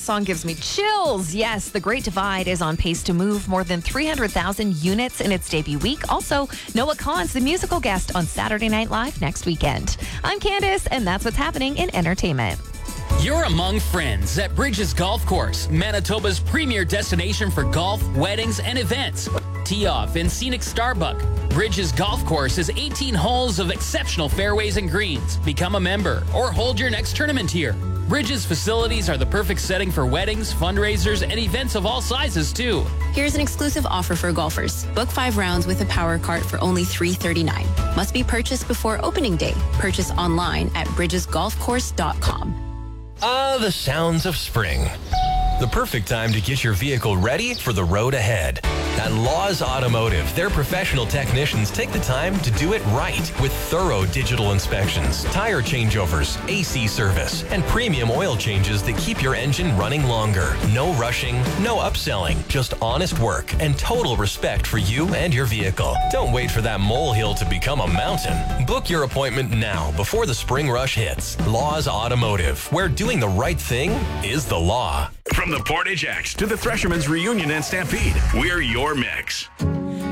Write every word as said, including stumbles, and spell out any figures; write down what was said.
song gives me chills. Yes, The Great Divide is on pace to move more than three hundred thousand units in its debut week. Also, Noah Kahan's the musical guest on Saturday Night Live next weekend. I'm Candace, and that's what's happening in entertainment. You're among friends at Bridges Golf Course, Manitoba's premier destination for golf, weddings, and events. Tee off in scenic Starbuck. Bridges Golf Course is eighteen holes of exceptional fairways and greens. Become a member or hold your next tournament here. Bridges facilities are the perfect setting for weddings, fundraisers, and events of all sizes, too. Here's an exclusive offer for golfers. Book five rounds with a power cart for only three hundred thirty-nine dollars. Must be purchased before opening day. Purchase online at bridges golf course dot com. Ah, the sounds of spring. The perfect time to get your vehicle ready for the road ahead. At Laws Automotive, their professional technicians take the time to do it right with thorough digital inspections, tire changeovers, A C service, and premium oil changes that keep your engine running longer. No rushing, no upselling, just honest work and total respect for you and your vehicle. Don't wait for that molehill to become a mountain. Book your appointment now before the spring rush hits. Laws Automotive, where doing the right thing is the law. From the Portage X to the Threshermen's Reunion and Stampede, we're your mix.